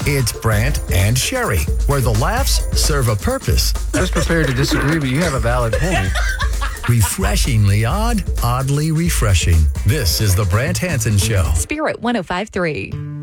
It's Brant and Sherry, where the laughs serve a purpose. I was prepared to disagree, but you have a valid point. Refreshingly odd, oddly refreshing. This is the Brant Hansen Show. Spirit 105.3.